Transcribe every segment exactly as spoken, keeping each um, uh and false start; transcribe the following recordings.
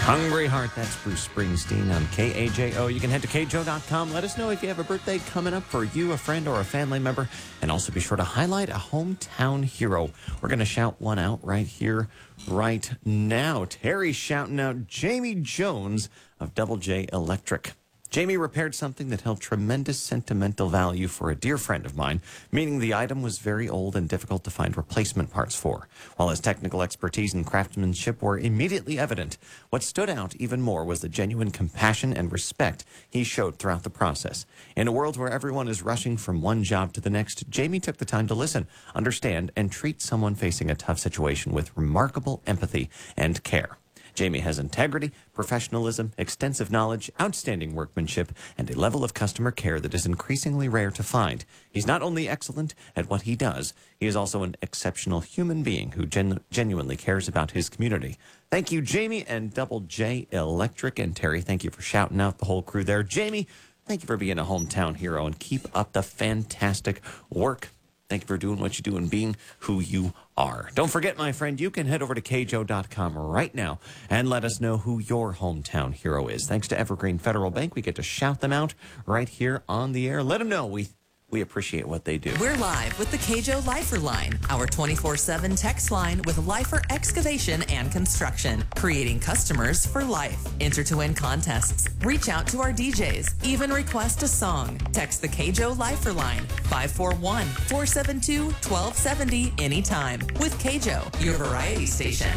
Hungry Heart, that's Bruce Springsteen on K A J O. You can head to K J O dot com. Let us know if you have a birthday coming up for you, a friend, or a family member. And also be sure to highlight a hometown hero. We're going to shout one out right here, right now. Terry's shouting out Jamie Jones of Double J Electric. Jamie repaired something that held tremendous sentimental value for a dear friend of mine, meaning the item was very old and difficult to find replacement parts for. While his technical expertise and craftsmanship were immediately evident, what stood out even more was the genuine compassion and respect he showed throughout the process. In a world where everyone is rushing from one job to the next, Jamie took the time to listen, understand, and treat someone facing a tough situation with remarkable empathy and care. Jamie has integrity, professionalism, extensive knowledge, outstanding workmanship, and a level of customer care that is increasingly rare to find. He's not only excellent at what he does, he is also an exceptional human being who gen- genuinely cares about his community. Thank you, Jamie and Double J Electric. And Terry, thank you for shouting out the whole crew there. Jamie, thank you for being a hometown hero, and keep up the fantastic work. Thank you for doing what you do and being who you are. Don't forget, my friend, you can head over to K J O dot com right now and let us know who your hometown hero is. Thanks to Evergreen Federal Bank, we get to shout them out right here on the air. Let them know we we appreciate what they do. We're live with the K J O Lifer Line, our twenty-four seven text line with Lifer Excavation and Construction, creating customers for life. Enter to win contests, reach out to our D Js, even request a song. Text the K J O Lifer Line, five four one, four seven two, one two seven zero anytime. With K J O, your variety station.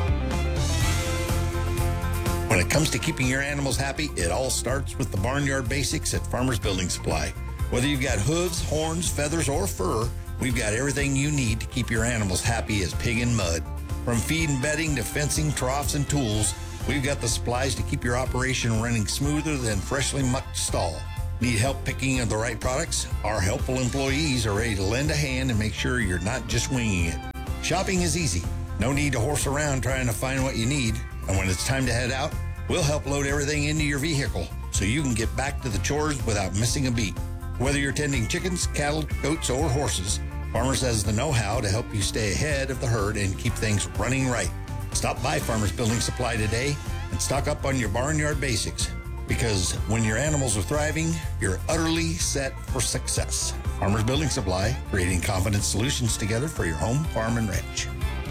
When it comes to keeping your animals happy, it all starts with the barnyard basics at Farmers Building Supply. Whether you've got hooves, horns, feathers, or fur, we've got everything you need to keep your animals happy as pig in mud. From feed and bedding to fencing, troughs, and tools, we've got the supplies to keep your operation running smoother than freshly mucked stall. Need help picking the right products? Our helpful employees are ready to lend a hand and make sure you're not just winging it. Shopping is easy. No need to horse around trying to find what you need. And when it's time to head out, we'll help load everything into your vehicle so you can get back to the chores without missing a beat. Whether you're tending chickens, cattle, goats, or horses, Farmers has the know-how to help you stay ahead of the herd and keep things running right. Stop by Farmers Building Supply today and stock up on your barnyard basics, because when your animals are thriving, you're utterly set for success. Farmers Building Supply, creating confident solutions together for your home, farm, and ranch.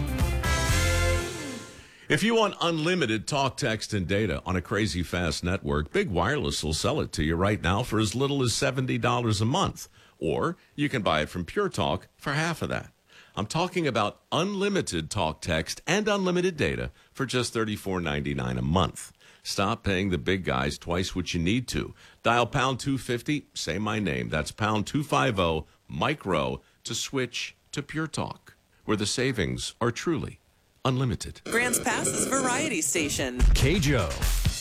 If you want unlimited talk, text, and data on a crazy fast network, Big Wireless will sell it to you right now for as little as seventy dollars a month. Or you can buy it from Pure Talk for half of that. I'm talking about unlimited talk, text, and unlimited data for just thirty-four ninety-nine a month. Stop paying the big guys twice what you need to. Dial pound two fifty, say my name. That's pound two fifty, micro, to switch to Pure Talk, where the savings are truly unlimited. Grants Pass's variety station. K J O.